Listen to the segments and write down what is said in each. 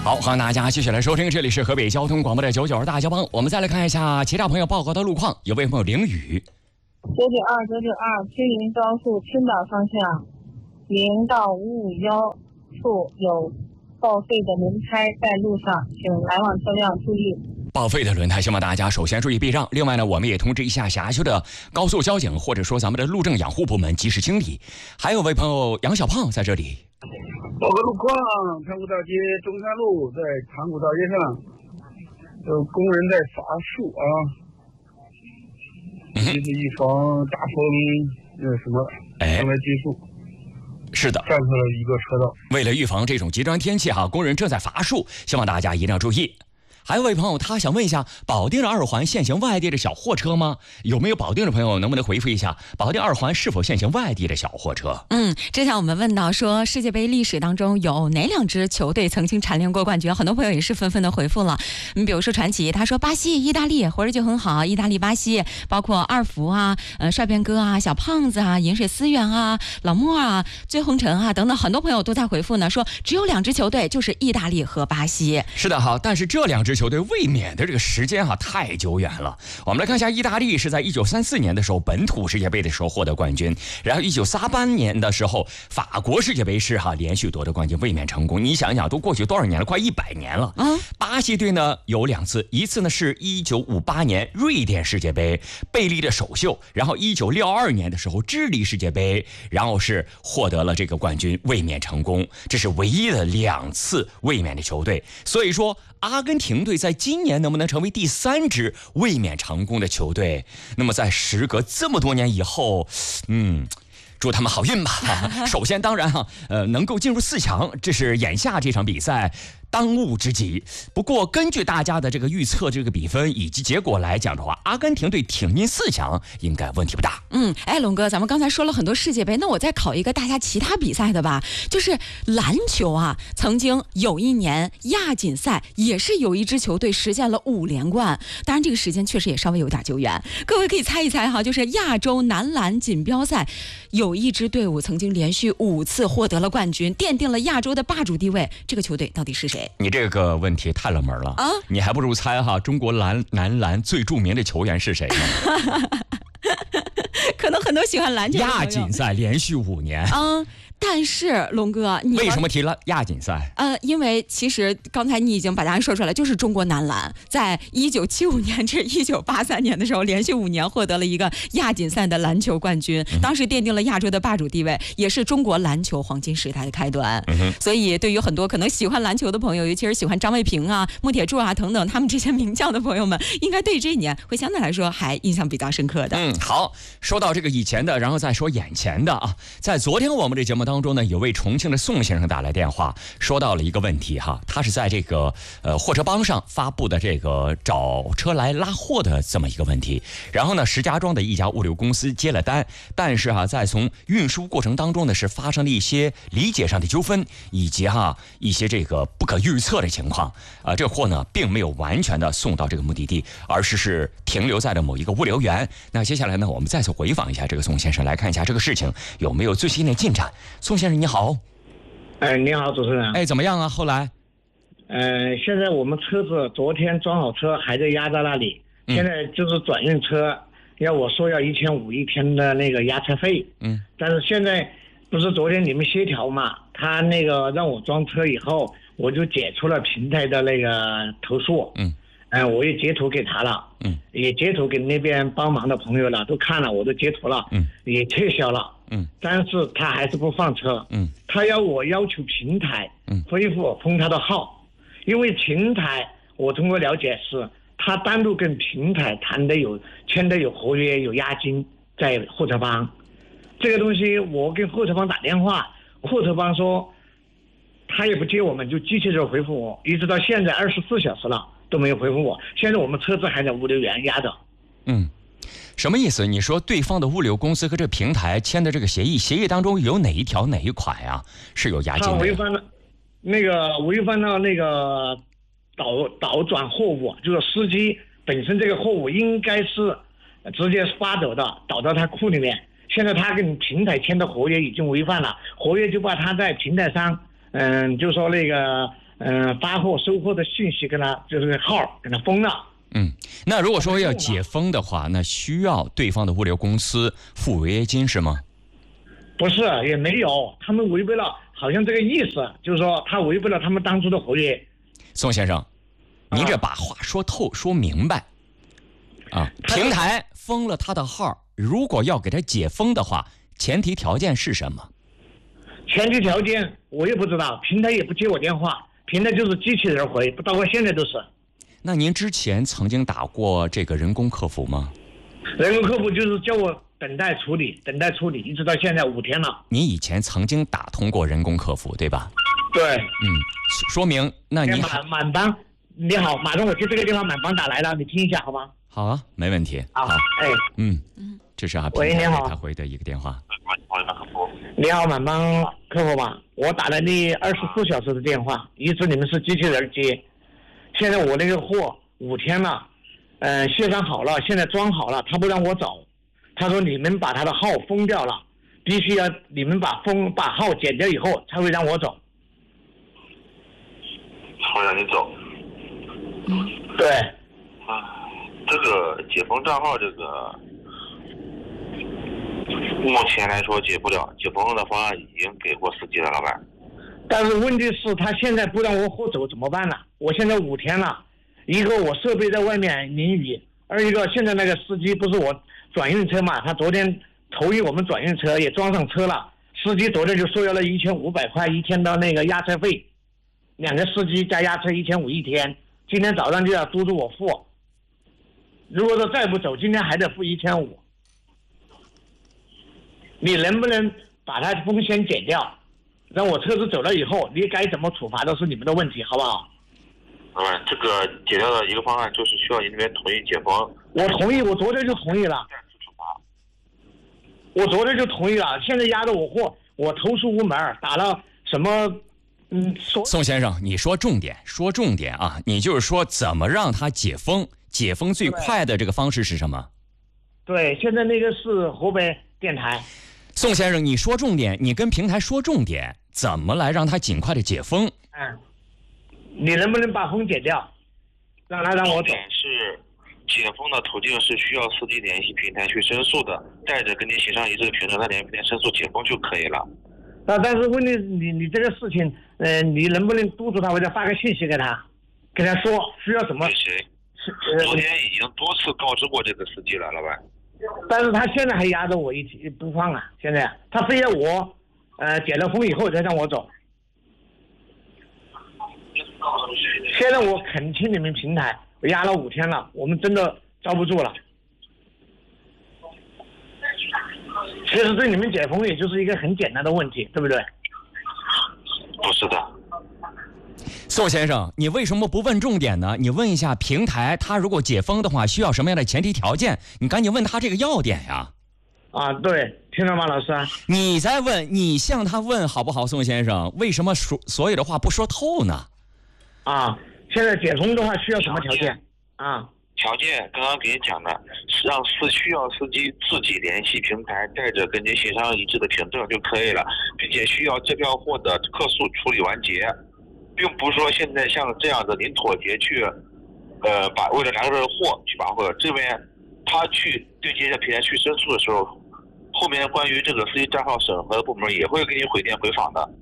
好，欢迎大家继续来收听，这里是河北交通广播的992大交帮。我们再来看一下其他朋友报告的路况。有位朋友淋雨 992青云高速青岛方向0到551处有报废的轮胎在路上，请来往车辆注意。 报废的轮胎，希望大家首先注意避让。另外呢，我们也通知一下辖区的高速交警或者说咱们的路政养护部门及时清理。还有位朋友杨小胖在这里。 报个路况，长古道街中山路在长古道街上有工人在伐树啊，就是预防大风上来结束。 是的， 占据了一个车道。 为了预防这种极端天气工人正在伐树，希望大家一定要注意。还有位朋友，他想问一下，保定的2环限行外地的小货车吗？有没有保定的朋友能不能回复一下，保定2环是否限行外地的小货车？ 之前我们问到说，世界杯历史当中有哪2支球队曾经蝉联过冠军？很多朋友也是纷纷的回复了。比如说传奇，他说巴西、意大利，活着就很好，意大利、巴西，包括二福啊、帅变哥啊、小胖子啊、饮水思源啊、老莫啊、醉红尘啊等等，很多朋友都在回复呢，说只有2支球队，就是意大利和巴西。 是的哈，但是这2支球队卫冕的这个时间太久远了。我们来看一下，意大利是在1934年的时候本土世界杯的时候获得冠军，然后1938年的时候法国世界杯是连续夺得冠军，卫冕成功。你想想，都过去多少年了，快100年了。巴西队呢有2次，一次呢是1958年瑞典世界杯贝利的首秀，然后1962年的时候智利世界杯，然后是获得了这个冠军，卫冕成功。这是唯一的2次卫冕的球队。所以说阿根廷队在今年能不能成为第3支卫冕成功的球队？那么在时隔这么多年以后，祝他们好运吧。首先当然能够进入4强，这是眼下这场比赛当务之急。不过根据大家的这个预测，这个比分以及结果来讲的话，阿根廷队挺进4强应该问题不大。 龙哥，咱们刚才说了很多世界杯，那我再考一个大家其他比赛的吧，就是篮球曾经有一年亚锦赛也是有一支球队实现了5连冠，当然这个时间确实也稍微有点久远。各位可以猜一猜就是亚洲男篮锦标赛有一支队伍曾经连续5次获得了冠军，奠定了亚洲的霸主地位，这个球队到底是谁？ 你这个问题太冷门了你还不如猜中国男篮最著名的球员是谁呢？ 可能很多喜欢篮球的朋友， 亚锦赛连续5年。 但是龙哥，你为什么提了亚锦赛？ 因为其实刚才你已经把答案说出来，就是中国男篮在1975年至1983年的时候，连续5年获得了一个亚锦赛的篮球冠军，当时奠定了亚洲的霸主地位，也是中国篮球黄金时代的开端。所以对于很多可能喜欢篮球的朋友，尤其是喜欢张卫平穆铁柱等等他们这些名将的朋友们，应该对这一年会相对来说还印象比较深刻的。 好，说到这个以前的，然后再说眼前的在昨天我们这节目当中呢，有位重庆的宋先生打来电话，说到了一个问题他是在这个货车帮上发布的这个找车来拉货的这么一个问题。然后呢，石家庄的一家物流公司接了单，但是在从运输过程当中呢，是发生了一些理解上的纠纷，以及一些这个不可预测的情况这货呢并没有完全的送到这个目的地，而是停留在了某一个物流园。那接下来呢，我们再次回访一下这个宋先生，来看一下这个事情有没有最新的进展。宋先生你好。 你好主持人。 怎么样后来？ 现在我们车子昨天装好车还在压在那里，现在就是转运车要我说要1500一天的那个押车费。但是现在不是昨天你们协调嘛，他那个让我装车以后，我就解除了平台的那个投诉。我也截图给他了，也截图给那边帮忙的朋友了，都看了，我都截图了，也撤销了，但是他还是不放车，他要求平台恢复封他的号，因为平台我通过了解是他单独跟平台签的有合约有押金在货车帮，这个东西我跟货车帮打电话，货车帮说他也不接我们，就机器就回复我，一直到现在24小时了都没有回复我，现在我们车子还在物流园压着。 什么意思？你说对方的物流公司和这平台签的这个协议当中有哪一条哪一款是有押金的？ 他违反了那个倒转货物，就是司机本身这个货物应该是直接发走的，倒到他库里面。现在他跟平台签的合约已经违反了，合约就把他在平台上，就说那个发货收货的信息跟他就是号给他封了。 那如果说要解封的话，那需要对方的物流公司付违约金是吗？ 不是，也没有，他们违背了，好像这个意思就是说他违背了他们当初的合约。 宋先生，您这把话说透说明白啊！平台封了他的号，如果要给他解封的话，前提条件是什么？ 前提条件我也不知道，平台也不接我电话，平台就是机器人回，包括现在都是。 那您之前曾经打过这个人工客服吗？ 人工客服就是叫我等待处理，一直到现在5天了。 你以前曾经打通过人工客服对吧？ 对。 说明那你满帮，你好，马上我接这个电话，满帮打来了，你听一下好吗？ 好啊，没问题。 好， 这是喂，你好， 他回的一个电话。 你好，满帮客服吧，我打了你24小时的电话，一直你们是机器人接，现在我那个货5天了，卸上好了，现在装好了，他不让我走，他说你们把他的号封掉了，必须要你们把号剪掉以后才会让我走。 好，让你走。 对。 这个解封账号，这个目前来说解不了，解封的方案已经给过司机了，老板。 但是问题是，他现在不让我货走怎么办呢？我现在5天了，一个我设备在外面淋雨，二一个现在那个司机不是我转运车嘛，他昨天投运我们转运车也装上车了，司机昨天就收要了1500块一天的那个押车费，2个司机加押车1500一天，今天早上就要督促我付。如果说再不走，今天还得付1500。你能不能把它风险减掉，让我车子走了以后，你该怎么处罚都是你们的问题，好不好？ 这个解掉的一个方案就是需要你那边同意解封。 我同意，我昨天就同意了。我昨天就同意了，现在压着我货，我投诉无门，打了什么？ 宋先生，你说重点啊！你就是说怎么让他解封？解封最快的这个方式是什么？ 对，现在那个是湖北电台。 宋先生，你说重点，你跟平台说重点，怎么来让他尽快的解封？ 你能不能把封解掉，让我走？ 是解封的途径是需要司机联系平台去申诉的，带着跟您协商一致的凭证，他联系平台申诉解封就可以了。 但是问题你这个事情，你能不能督促他，或者发个信息给他说需要什么？ 谁？昨天已经多次告知过这个司机了，老板。 但是他现在还压着我一起不放啊！现在他非要我，解了封以后再让我走。现在我恳请你们平台，我压了5天了，我们真的遭不住了。其实对你们解封也就是一个很简单的问题，对不对？ 不是的。 宋先生，你为什么不问重点呢？你问一下平台，他如果解封的话，需要什么样的前提条件？你赶紧问他这个要点呀。 对，听到吗，老师？ 你在问，你向他问好不好，宋先生？为什么所有的话不说透呢？ 现在解封的话需要什么条件？ 条件刚刚给你讲的，是需要司机自己联系平台，带着跟您协商一致的凭证就可以了，并且需要这票货的客诉处理完结。并不是说现在像这样的您妥协去，为了拿到这个货去把货，这边他去对接下平台去申诉的时候，后面关于这个司机账号审核的部门也会给你回电回访的。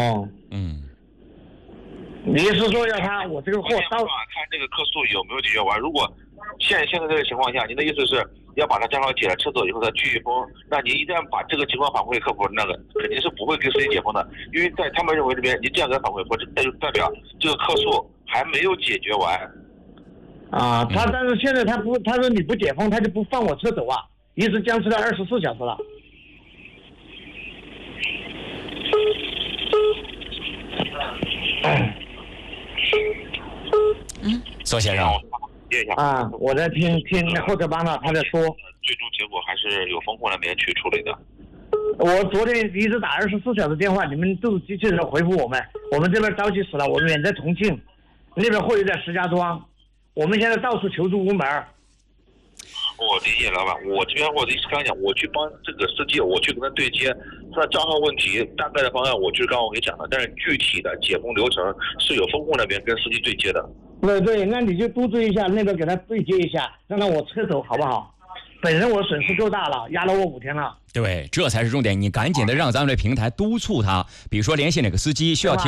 你是说要我这个货到看这个客诉有没有解决完？如果现在这个情况下，您的意思是要把他账号解了，车走以后再拒封？那您一旦把这个情况反馈给客服，那个肯定是不会给司机解封的，因为在他们认为这边您这样给反馈说，那就代表这个客诉还没有解决完。 但是现在他说你不解封，他就不放我车走啊，一直僵持了24小时了。 宋先生， 我在听后车帮了，他在说， 最终结果还是由风控那边去处理的。 我昨天一直打24小时电话，你们都是机器人回复我们这边着急死了，我们远在重庆，那边货又在石家庄，我们现在到处求助无门。 我理解老板，我这边我的意思刚讲，我去帮这个司机，我去跟他对接，他的账号问题大概的方案，我就是刚刚我给讲的，但是具体的解封流程是有风控那边跟司机对接的。 对，那你就督促一下，那个给他对接一下，让我撤走好不好？本身我损失够大了，压了我5天了。 对，这才是重点，你赶紧的让咱们这平台督促他，比如说联系哪个司机需要提